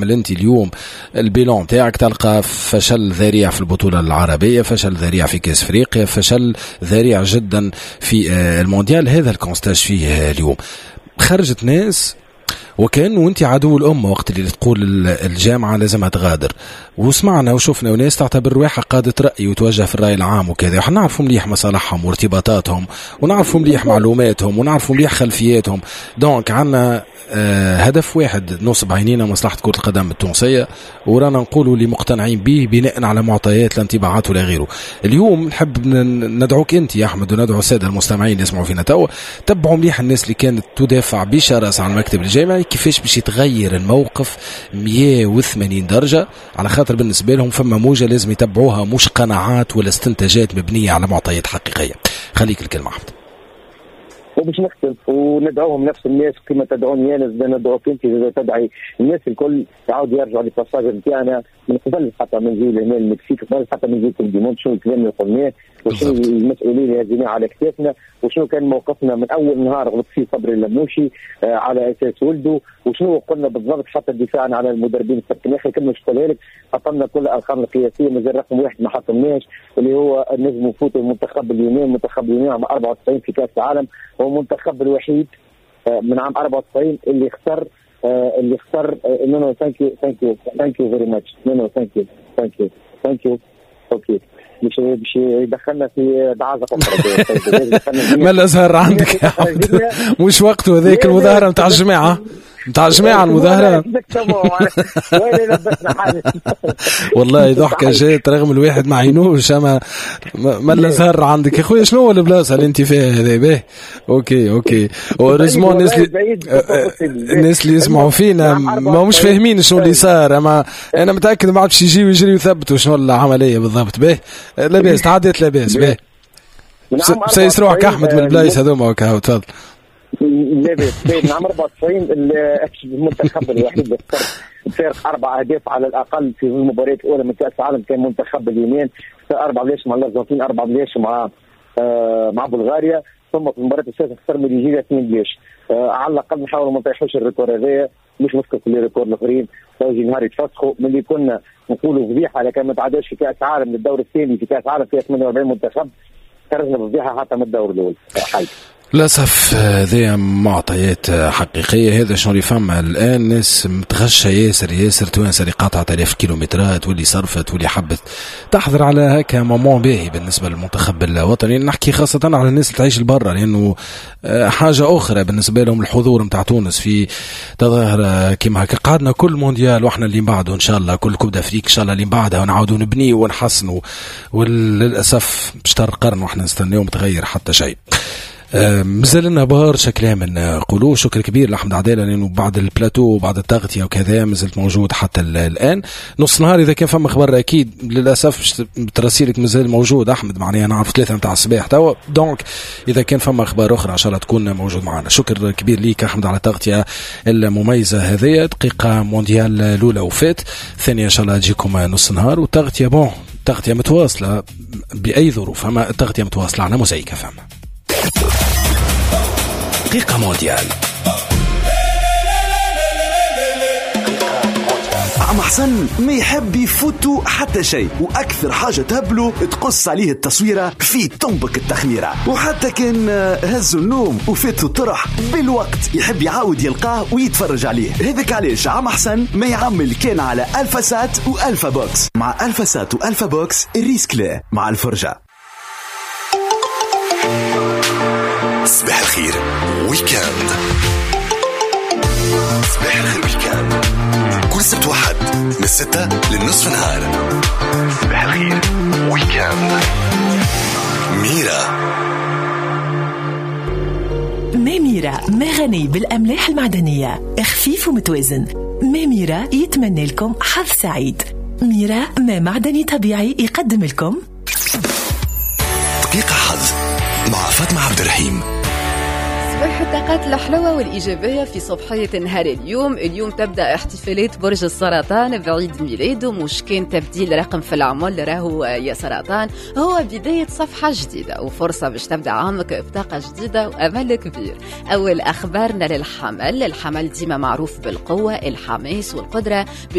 انت اليوم البيلون تاعك تلقى فشل ذريع في البطولة العربية، فشل ذريع في كأس افريقيا، فشل ذريع جدا في المونديال. هذا الكونستاج فيه اليوم خرجت ناس وكان وانت عدو الأمة وقت اللي تقول الجامعة لازم تغادر، وسمعنا وشفنا وناس تعتبر روحها قادة رأي وتوجه في الرأي العام وكذا، وحنا نعرفوا مليح مصالحهم وارتباطاتهم ونعرفوا مليح معلوماتهم ونعرفوا مليح خلفياتهم. دونك عنا هدف واحد نصب عينينا مصلحة كرة القدم التونسية، ورانا نقولوا اللي مقتنعين به بناء على معطيات لا انطباعات ولا غيره. اليوم نحب ندعوك انت يا احمد وندعو السادة المستمعين اللي يسمعوا فينا توا تبعوا مليح الناس اللي كانت تدافع بشراسة عن المكتب الجامعي كيفاش باش يتغير الموقف 180 درجة، على خاطر بالنسبة لهم فما موجة لازم يتبعوها، مش قناعات ولا استنتاجات مبنية على معطيات حقيقية. خليك الكلمة أحمد. وباش نختلف وندعوهم نفس الناس كما تدعوني انا، ندعوك انت تدعي الناس الكل يعاودوا يرجعوا للباساج نتاعنا من قبل حتى من جيل هنا المكسيك، قبل حتى من جيل الديمون، شنو الكلام اللي قلناه وشنو المسؤولين اللي هزيناه على كتافنا وشنو كان موقفنا من اول نهار غلط فيه صبري اللموشي على اساس ولده، وشنو قلنا بالضبط حتى دفاعا على المدربين السابقين. يا اخي كلمه نقولها لك، حطمنا كل الارقام القياسيه، مازال رقم واحد ما حطمناش اللي هو النجم نفوت المنتخب اليوناني. المنتخب اليوناني عام 94 في كاس العالم هو المنتخب الوحيد من عام 94 اللي اختار نو ثانك يو فيري ماتش، نو ثانك يو اوكي مش يدخلنا في دعازة ما الازهر عندك يا مش وقته هذيك المظاهرة متاع الجماعة المظاهرة والله ضحكة جات رغم الواحد ما عينوش، ما الازهر عندك يا خويا. شنو البلاصة اللي انت فيها هذا به؟ اوكي ورزمون الناس اللي يسمعوا فينا ما مش فاهمين شنو اللي صار، اما انا متأكد ما عادش يجي ويجري ويثبتوا شنو العملية بالضبط. به لاباس تعديت لاباس به سيسروعك احمد من البلايص هذوما وكاو تفضل. لاباس من عام 94 المنتخب الوحيد اللي بفارق 4 أهداف على الاقل في المباريات الاولى من كاس العالم كان منتخب اليونان، 4 بلاش مع الارجنتين، 4 بلاش مع بلغاريا، ثم في المباراه الثالثه خسر من نيجيريا 2 بلاش. على الاقل نحاولوا ما نطيحوش الريكور هذايا، مش مشكل في الريكور الاخرين توجي نهار يتفسخوا من اللي كنا نقولوا فضيحه لكن ما تعداش في كاس عالم للدور الثاني في كاس عالم فيها 48 منتخب، خرجنا بفضيحه حتى من الدور الاول. للأسف ذي معطيات حقيقية. هذا شنو اللي فما الآن، ناس متغشة ياسر توانسة اللي قاطعت 1000 كيلومترات واللي صرفت واللي حبت تحضر على هكا مومون باهي بالنسبة للمنتخب الوطني. نحكي خاصة على الناس اللي تعيش البرة، لأنه حاجة أخرى بالنسبة لهم الحضور متاع تونس في تظاهرة كيما هكا. قعدنا كل مونديال وإحنا اللي بعده إن شاء الله، كل كوب دافريك إن شاء الله اللي بعدها ونعاودوا نبني ونحسنوا، وللأسف بشتر قرن وإحنا نستناو متغير حتى شيء. مازال لنا برشا كلام نقولوه. شكر كبير لأحمد عدالة لأنه بعد البلاتو وبعد التغطية وكذا مازلت موجود حتى الآن. نص نهار إذا كان فما خبر أكيد للأسف ترسيلك مازال موجود أحمد، معناها نعرف 3 متاع الصباح توا، دونك إذا كان فما أخبار أخرى إن شاء الله تكون موجود معنا. شكر كبير ليك أحمد على التغطية المميزة هذه. دقيقة مونديال الأولى وفات، ثانية إن شاء الله تجيكم نص نهار، والتغطية تغطية متواصلة بأي ظروف، أما التغطية متواصلة على موسيقى فما دقيقة مونديال. عم حسن ما يحب يفوتوا حتى شيء، واكثر حاجه تهبله تقص عليه التصويره في تنبك التخميره، وحتى كان هزوا النوم وفاتوا الطرح بالوقت يحب يعاود يلقاه ويتفرج عليه. هذاك علاش عم حسن ما يعمل كان على ألفا سات وألفا بوكس. مع ألفا سات وألفا بوكس الريسك لا مع الفرجه. صباح الخير ويكاند. صباح الخير ويكاند كل سبت واحد من 6 للنصف نهار. صباح الخير ويكاند. ميرا ما غني بالأملاح المعدنية، خفيف ومتوازن. ميرا يتمنى لكم حظ سعيد. ميرا ما معدني طبيعي يقدم لكم دقيقة حظ مع فاطمة عبد الرحيم. صباح الطاقات الحلوة والإيجابية في صباحية نهار اليوم تبدأ احتفالات برج السرطان بعيد ميلاده، مش كان تبديل رقم في العمر راهو يا سرطان، هو بداية صفحة جديدة وفرصة باش تبدأ عامك بطاقة جديدة وأمل كبير. أول أخبارنا للحمل ديما معروف بالقوة، الحماس والقدرة